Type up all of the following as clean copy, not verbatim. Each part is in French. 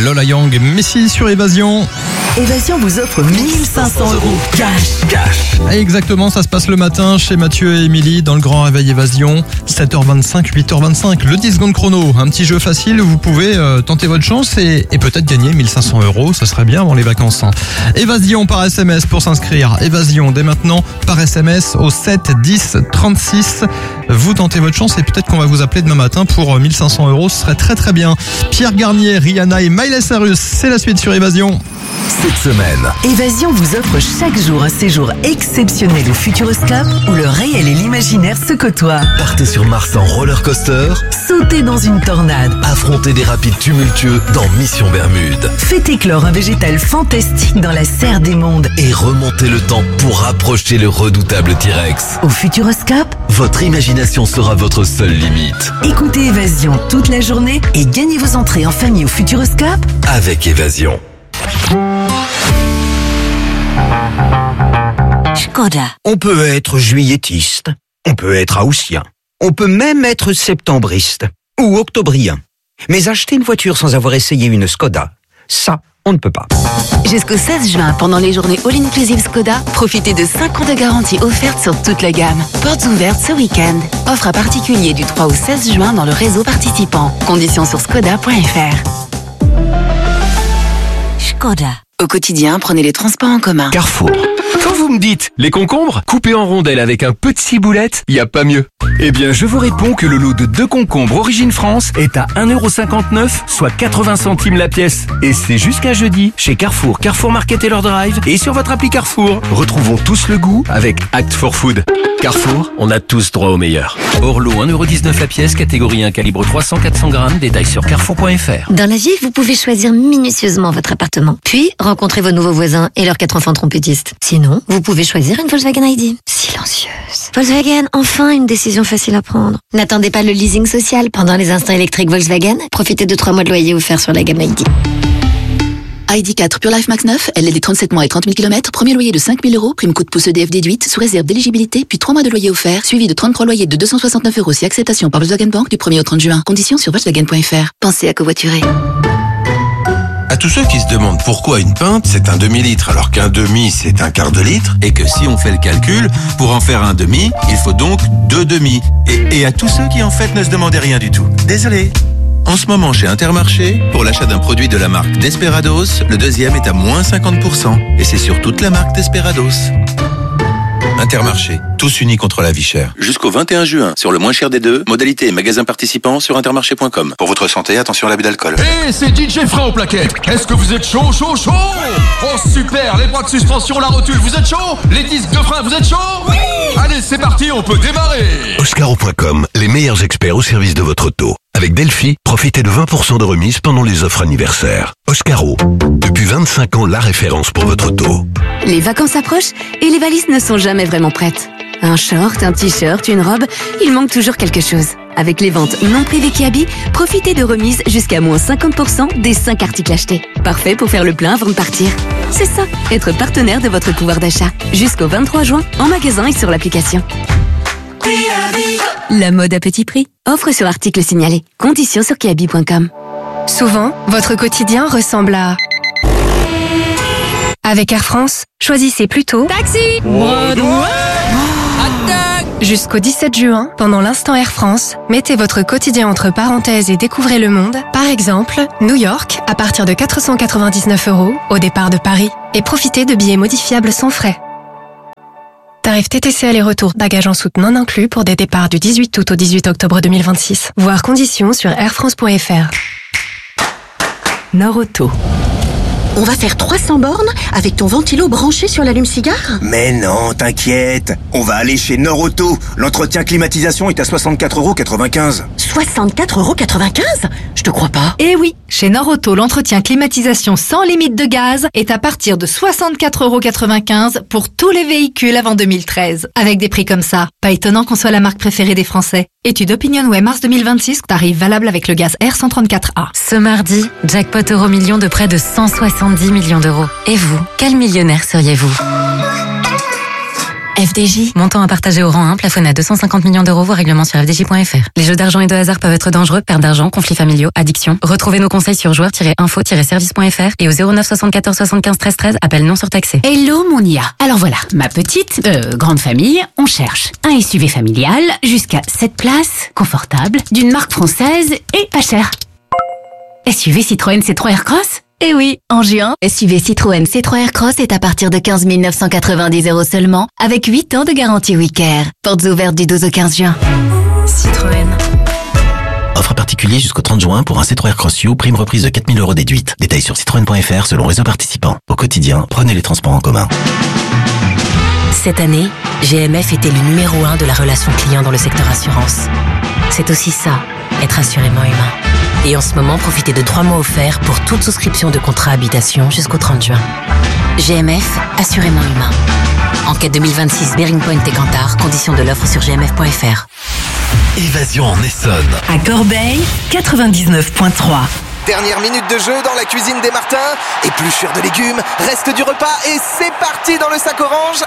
Lola Young, Messi sur Évasion. Évasion vous offre 1500 € cash. Exactement, ça se passe le matin chez Mathieu et Émilie dans le Grand Réveil Évasion. 7h25, 8h25, le 10 secondes chrono. Un petit jeu facile où vous pouvez tenter votre chance et peut-être gagner 1500 €. Ça serait bien avant les vacances. Évasion par SMS pour s'inscrire. Évasion dès maintenant par SMS au 7 10 36. Vous tentez votre chance et peut-être qu'on va vous appeler demain matin pour 1500 €. Ce serait très très bien. Pierre Garnier, Rihanna et Miley Cyrus, c'est la suite sur Évasion. Cette semaine, Évasion vous offre chaque jour un séjour exceptionnel au Futuroscope où le réel et l'imaginaire se côtoient. partez sur Mars en roller coaster, Sautez dans une tornade. affrontez des rapides tumultueux dans Mission Bermude Faites éclore un végétal fantastique dans la serre des mondes. et remontez le temps pour approcher le redoutable T-Rex. Au Futuroscope, Votre imagination sera votre seule limite. écoutez Évasion toute la journée et gagnez vos entrées en famille au Futuroscope. Avec Évasion. Skoda. On peut être juilletiste, on peut être haussien, on peut même être septembriste ou octobrien. Mais acheter une voiture sans avoir essayé une Skoda, ça, on ne peut pas. Jusqu'au 16 juin, pendant les journées All-Inclusive Skoda, profitez de 5 ans de garantie offerte sur toute la gamme. Portes ouvertes ce week-end. Offre à particulier du 3 au 16 juin dans le réseau participant. Conditions sur skoda.fr. Skoda. Au quotidien, prenez les transports en commun. Carrefour. Quand vous me dites les concombres coupés en rondelles avec un peu de ciboulette, y a pas mieux. Eh bien, je vous réponds que le lot de 2 concombres Origine France est à 1,59 €, soit 80 centimes la pièce. Et c'est jusqu'à jeudi chez Carrefour, Carrefour Market et leur Drive et sur votre appli Carrefour. Retrouvons tous le goût avec Act for Food. Carrefour, on a tous droit au meilleur. Hors lot 1,19 € la pièce, catégorie 1, calibre 300-400 grammes, détails sur carrefour.fr. Dans la vie, vous pouvez choisir minutieusement votre appartement, puis rencontrer vos nouveaux voisins et leurs 4 enfants trompettistes. Sinon, vous pouvez choisir une Volkswagen ID. Silencieuse. Volkswagen, enfin une décision facile à prendre. N'attendez pas le leasing social pendant les instants électriques Volkswagen. Profitez de 3 mois de loyer offerts sur la gamme ID. ID4 Pure Life Max 9, LLD 37 mois et 30 000 km, premier loyer de 5 000 €, prime coup de pouce EDF déduite, sous réserve d'éligibilité, puis 3 mois de loyer offert, suivi de 33 loyers de 269 € si acceptation par Volkswagen Bank du 1er au 30 juin. Conditions sur Volkswagen.fr. Pensez à covoiturer. À tous ceux qui se demandent pourquoi une pinte c'est un demi-litre alors qu'un demi c'est un quart de litre et que si on fait le calcul, pour en faire un demi, il faut donc 2 demi. Et à tous ceux qui en fait ne se demandaient rien du tout. Désolé. En ce moment chez Intermarché, pour l'achat d'un produit de la marque Desperados, le deuxième est à moins 50%. Et c'est sur toute la marque Desperados. Intermarché, tous unis contre la vie chère. Jusqu'au 21 juin, sur le moins cher des deux, modalité et magasins participants sur intermarché.com. Pour votre santé, attention à l'abus d'alcool. Hey, c'est DJ Fra au plaquet. Est-ce que vous êtes chaud? Oh super, les bras de suspension, la rotule, vous êtes chaud? Les disques de frein, vous êtes chaud? Oui. Allez, c'est parti, on peut démarrer. Oscaro.com, les meilleurs experts au service de votre auto. Avec Delphi, profitez de 20% de remise pendant les offres anniversaires. Oscaro, depuis 25 ans, la référence pour votre auto. Les vacances approchent et les valises ne sont jamais vraiment prêtes. Un short, un t-shirt, une robe, il manque toujours quelque chose. Avec les ventes non privées Kiabi, profitez de remises jusqu'à moins 50% des 5 articles achetés. Parfait pour faire le plein avant de partir. C'est ça, être partenaire de votre pouvoir d'achat. Jusqu'au 23 juin, en magasin et sur l'application. La mode à petit prix. Offre sur article signalé. Conditions sur kiabi.com. Souvent, votre quotidien ressemble à... Avec Air France, choisissez plutôt Taxi Jusqu'au 17 juin, pendant l'instant Air France, mettez votre quotidien entre parenthèses et découvrez le monde. Par exemple, New York, à partir de 499 € au départ de Paris. Et profitez de billets modifiables sans frais. Tarif TTC aller-retour, bagages en soute non inclus pour des départs du 18 août au 18 octobre 2026. Voir conditions sur airfrance.fr. Nord-Auto. On va faire 300 bornes avec ton ventilo branché sur l'allume-cigare? Mais non, t'inquiète. On va aller chez Nord-Auto. L'entretien climatisation est à 64,95 €. 64,95 €? Je te crois pas. Eh oui, chez Nord-Auto, l'entretien climatisation sans limite de gaz est à partir de 64,95 € pour tous les véhicules avant 2013. Avec des prix comme ça, pas étonnant qu'on soit la marque préférée des Français. Étude OpinionWay mars 2026, tarif valable avec le gaz R134A. Ce mardi, jackpot Euro-Million de près de 170 millions d'euros. Et vous, quel millionnaire seriez-vous ? FDJ. Montant à partager au rang 1, plafonné à 250 millions d'euros, voire règlement sur FDJ.fr. Les jeux d'argent et de hasard peuvent être dangereux, perte d'argent, conflits familiaux, addiction. Retrouvez nos conseils sur joueurs-info-service.fr et au 09 74 75 13 13, appel non surtaxé. Hello mon IA. Alors voilà, ma petite, grande famille, on cherche un SUV familial jusqu'à 7 places, confortable, d'une marque française et pas cher. SUV Citroën C3 Aircross ? Eh oui, en juin, SUV Citroën C3 Aircross est à partir de 15 990 € seulement, avec 8 ans de garantie WeCare. Portes ouvertes du 12 au 15 juin. Citroën. Offre particulier jusqu'au 30 juin pour un C3 Aircross U, prime reprise de 4 000 € déduite. Détails sur citroën.fr selon réseau participant. Au quotidien, prenez les transports en commun. Cette année, GMF était le numéro 1 de la relation client dans le secteur assurance. C'est aussi ça, être assurément humain. Et en ce moment, profitez de 3 mois offerts pour toute souscription de contrat habitation jusqu'au 30 juin. GMF, assurément humain. Enquête 2026 Bearing Point et Cantar, conditions de l'offre sur gmf.fr. Évasion en Essonne. À Corbeil, 99.3. Dernière minute de jeu dans la cuisine des Martins. Épluchure de légumes, reste du repas et c'est parti dans le sac orange.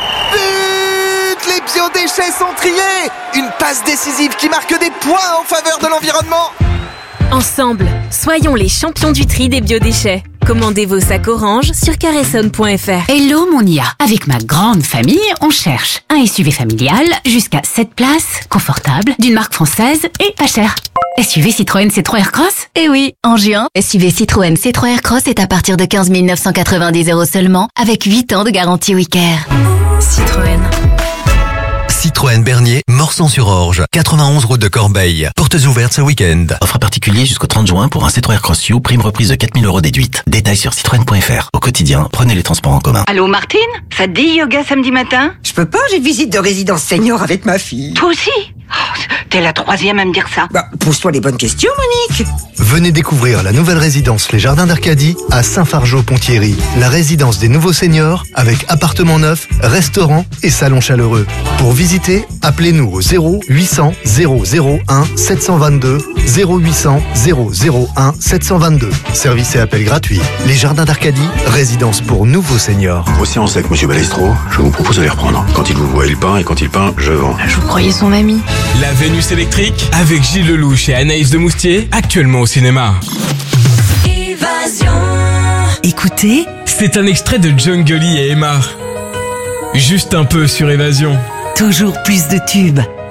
But! Les biodéchets sont triés. Une passe décisive qui marque des points en faveur de l'environnement. Ensemble, soyons les champions du tri des biodéchets. Commandez vos sacs orange sur caresson.fr. Hello mon IA. Avec ma grande famille, on cherche un SUV familial jusqu'à 7 places, confortable, d'une marque française et pas cher. SUV Citroën C3 Aircross ? Eh oui, en juin, SUV Citroën C3 Aircross est à partir de 15 990 € seulement, avec 8 ans de garantie WeCare. Citroën. Citroën Bernier, Morsan-sur-Orge, 91 route de Corbeil. Portes ouvertes ce week-end. Offre particulier jusqu'au 30 juin pour un C3 Aircross U, prime reprise de 4 000 € déduite. Détails sur citroën.fr. Au quotidien, prenez les transports en commun. Allô Martine ? Ça te dit yoga samedi matin ? Je peux pas, j'ai une visite de résidence senior avec ma fille. Toi aussi ? T'es la 3e à me dire ça. Pose-toi les bonnes questions, Monique. Venez découvrir la nouvelle résidence Les Jardins d'Arcadie à Saint-Fargeau-Ponthierry. La résidence des nouveaux seniors avec appartement neuf, restaurant et salon chaleureux. Pour visiter, appelez-nous au 0800 001 722 0800 001 722. Service et appel gratuit. Les Jardins d'Arcadie, résidence pour nouveaux seniors. Vos séances avec Monsieur Balestro, je vous propose de les reprendre. Quand il vous voit, il peint et quand il peint, je vends. Je vous croyais son ami. La Vénus électrique avec Gilles Lelouch et Anaïs de Moustier, actuellement au cinéma. Évasion. Écoutez, c'est un extrait de Jungle et Emma. Juste un peu sur Évasion. Toujours plus de tubes.